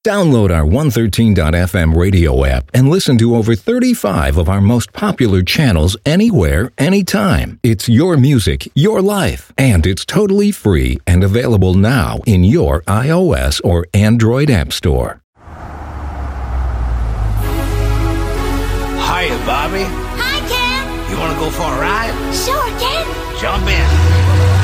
Download our 113.fm radio app and listen to over 35 of our most popular channels anywhere, anytime. It's your music, your life, and it's totally free and available now in your iOS or Android app store. Hiya, Bobby. Hi, Ken. You want to go for a ride? Sure, Ken. Jump in.